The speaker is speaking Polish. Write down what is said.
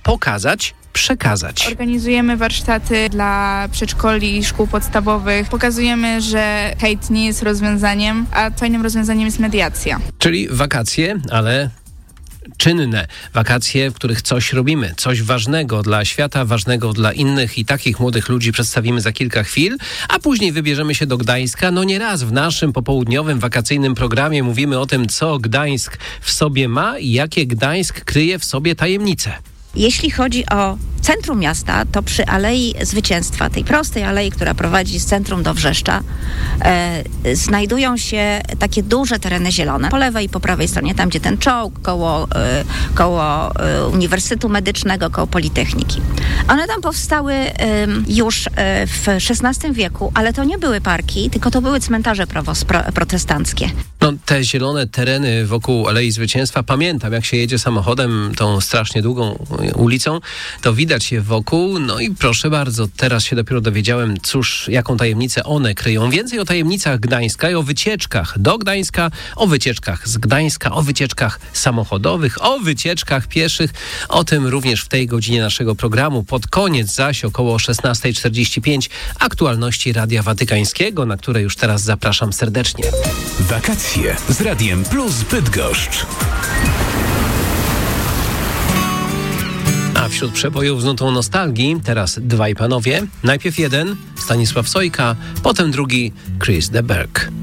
pokazać, przekazać. Organizujemy warsztaty dla przedszkoli i szkół podstawowych. Pokazujemy, że hejt nie jest rozwiązaniem, a fajnym rozwiązaniem jest mediacja. Czyli wakacje, ale czynne. Wakacje, w których coś robimy, coś ważnego dla świata, ważnego dla innych i takich młodych ludzi przedstawimy za kilka chwil, a później wybierzemy się do Gdańska. No nieraz w naszym popołudniowym, wakacyjnym programie mówimy o tym, co Gdańsk w sobie ma i jakie Gdańsk kryje w sobie tajemnice. Jeśli chodzi o centrum miasta, to przy Alei Zwycięstwa, tej prostej alei, która prowadzi z centrum do Wrzeszcza, znajdują się takie duże tereny zielone. Po lewej i po prawej stronie, tam gdzie ten czołg, koło Uniwersytetu Medycznego, koło Politechniki. One tam powstały już w XVI wieku, ale to nie były parki, tylko to były cmentarze protestanckie. No, te zielone tereny wokół Alei Zwycięstwa, pamiętam, jak się jedzie samochodem tą strasznie długą ulicą, to widać je wokół. No i proszę bardzo, teraz się dopiero dowiedziałem, cóż, jaką tajemnicę one kryją. Więcej o tajemnicach Gdańska i o wycieczkach do Gdańska, o wycieczkach z Gdańska, o wycieczkach samochodowych, o wycieczkach pieszych. O tym również w tej godzinie naszego programu. Pod koniec zaś około 16:45 aktualności Radia Watykańskiego, na które już teraz zapraszam serdecznie. Wakacje z Radiem Plus Bydgoszcz. A wśród przebojów z nutą nostalgii teraz dwaj panowie. Najpierw jeden, Stanisław Sojka, potem drugi, Chris de Burgh.